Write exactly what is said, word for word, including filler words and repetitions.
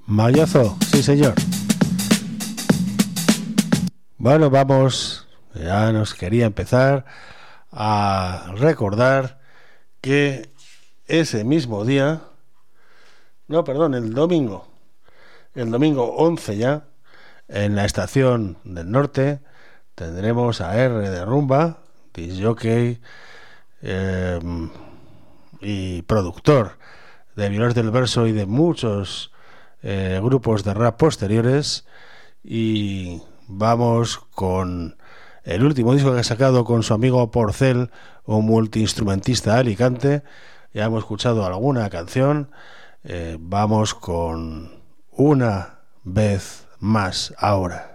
Mallazo, sí señor. Bueno, vamos, ya nos quería empezar a recordar que ese mismo día, no, perdón, el domingo, el domingo once ya, en la estación del norte, tendremos a R de Rumba, disc-jockey eh, y productor de Violadores del Verso y de muchos eh, grupos de rap posteriores, y vamos con el último disco que ha sacado con su amigo Porcel, un multiinstrumentista de Alicante. Ya hemos escuchado alguna canción. Eh, vamos con Una Vez Más ahora.